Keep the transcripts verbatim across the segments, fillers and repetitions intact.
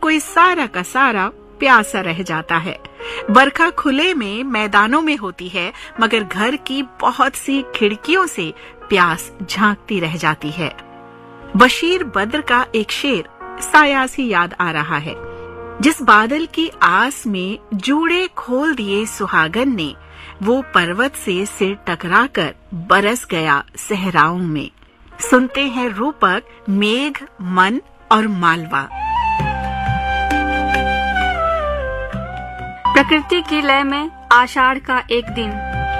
कोई सारा का सारा प्यासा रह जाता है। बरखा खुले में मैदानों में होती है, मगर घर की बहुत सी खिड़कियों से प्यास झांकती रह जाती है। बशीर बद्र का एक शेर साया सी याद आ रहा है। जिस बादल की आस में जूड़े खोल दिए सुहागन ने, वो पर्वत से सिर टकराकर बरस गया सहराओं में। सुनते हैं रूपक, मेघ, मन और मालवा। प्रकृति की लय में आषाढ़ का एक दिन।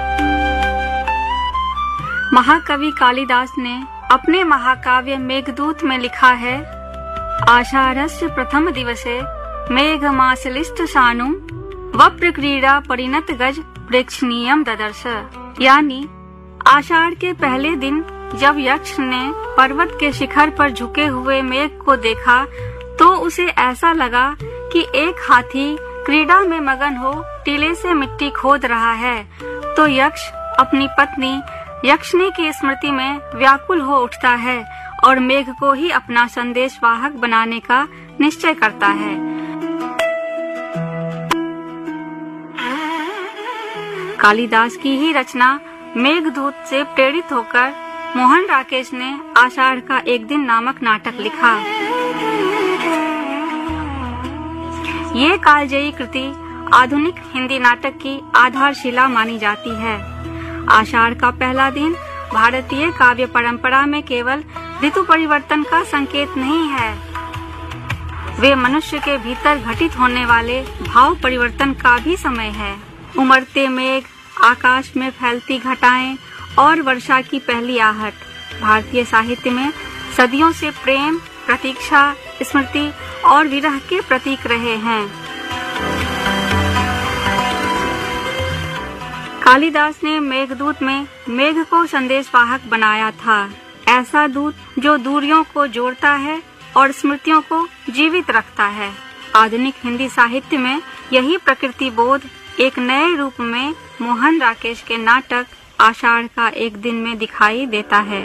महाकवि कालिदास ने अपने महाकाव्य मेघदूत में लिखा है, आषाढ़स्य प्रथम दिवसे मेघ मासलिष्ट सानुम वप्र क्रीड़ा परिणत गज प्रेक्षणीयम ददर्श। यानी आषाढ़ के पहले दिन जब यक्ष ने पर्वत के शिखर पर झुके हुए मेघ को देखा तो उसे ऐसा लगा कि एक हाथी क्रीड़ा में मगन हो टीले से मिट्टी खोद रहा है। तो यक्ष अपनी पत्नी यक्षिनी की स्मृति में व्याकुल हो उठता है और मेघ को ही अपना संदेशवाहक बनाने का निश्चय करता है। कालिदास की ही रचना मेघदूत से प्रेरित होकर मोहन राकेश ने आषाढ़ का एक दिन नामक नाटक लिखा। ये कालजयी कृति आधुनिक हिंदी नाटक की आधारशिला मानी जाती है। आषाढ़ का पहला दिन भारतीय काव्य परंपरा में केवल ऋतु परिवर्तन का संकेत नहीं है, वे मनुष्य के भीतर घटित होने वाले भाव परिवर्तन का भी समय है। उमड़ते मेघ, आकाश में फैलती घटाएं और वर्षा की पहली आहट भारतीय साहित्य में सदियों से प्रेम, प्रतीक्षा, स्मृति और विरह के प्रतीक रहे हैं। कालिदास ने मेघदूत में मेघ को संदेशवाहक बनाया था, ऐसा दूत जो दूरियों को जोड़ता है और स्मृतियों को जीवित रखता है। आधुनिक हिंदी साहित्य में यही प्रकृति बोध एक नए रूप में मोहन राकेश के नाटक आषाढ़ का एक दिन में दिखाई देता है।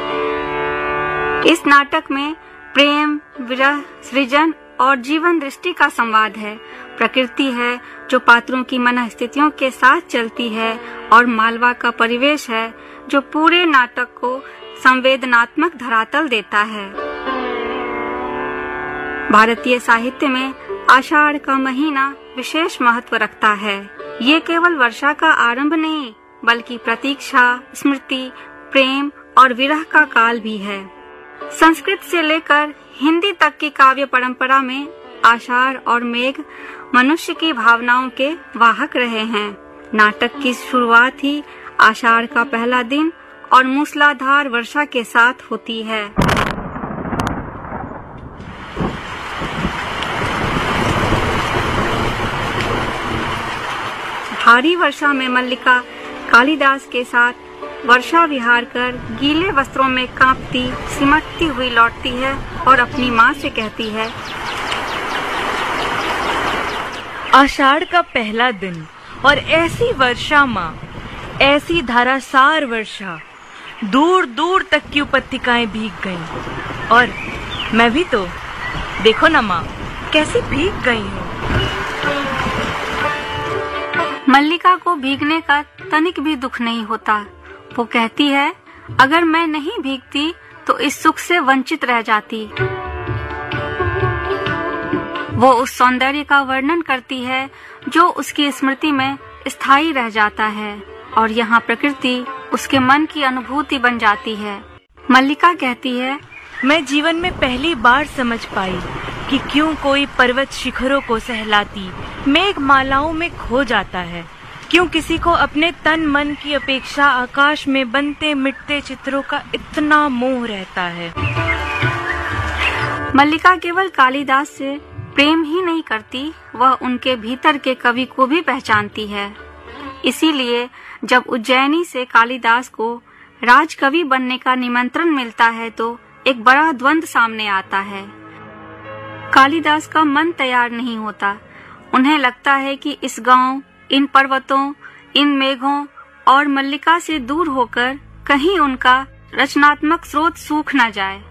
इस नाटक में प्रेम, विरह, सृजन और जीवन दृष्टि का संवाद है। प्रकृति है जो पात्रों की मन स्थितियों के साथ चलती है और मालवा का परिवेश है जो पूरे नाटक को संवेदनात्मक धरातल देता है। भारतीय साहित्य में आषाढ़ का महीना विशेष महत्व रखता है। ये केवल वर्षा का आरंभ नहीं, बल्कि प्रतीक्षा, स्मृति, प्रेम और विरह का काल भी है। संस्कृत से लेकर हिंदी तक की काव्य परंपरा में आषाढ़ और मेघ मनुष्य की भावनाओं के वाहक रहे हैं। नाटक की शुरुआत ही आषाढ़ का पहला दिन और मूसलाधार वर्षा के साथ होती है। भारी वर्षा में मल्लिका कालिदास के साथ वर्षा विहार कर गीले वस्त्रों में कांपती सिमटती हुई लौटती है और अपनी माँ से कहती है, आषाढ़ का पहला दिन और ऐसी वर्षा माँ, ऐसी धारासार वर्षा, दूर दूर तक की उपत्यकाएं भीग गईं। और मैं भी तो, देखो ना माँ, कैसी भीग गई हूँ। मल्लिका को भीगने का तनिक भी दुख नहीं होता। वो कहती है, अगर मैं नहीं भीगती तो इस सुख से वंचित रह जाती। वो उस सौंदर्य का वर्णन करती है जो उसकी स्मृति में स्थायी रह जाता है और यहाँ प्रकृति उसके मन की अनुभूति बन जाती है। मल्लिका कहती है, मैं जीवन में पहली बार समझ पाई कि क्यों कोई पर्वत शिखरों को सहलाती मेघ मालाओं में खो जाता है, क्यों किसी को अपने तन मन की अपेक्षा आकाश में बनते मिटते चित्रों का इतना मोह रहता है। मल्लिका केवल कालिदास से प्रेम ही नहीं करती, वह उनके भीतर के कवि को भी पहचानती है। इसीलिए जब उज्जैनी से कालिदास को राजकवि बनने का निमंत्रण मिलता है तो एक बड़ा द्वंद सामने आता है। कालिदास का मन तैयार नहीं होता। उन्हें लगता है कि इस गांव, इन पर्वतों, इन मेघों और मल्लिका से दूर होकर कहीं उनका रचनात्मक स्रोत सूख न जाए।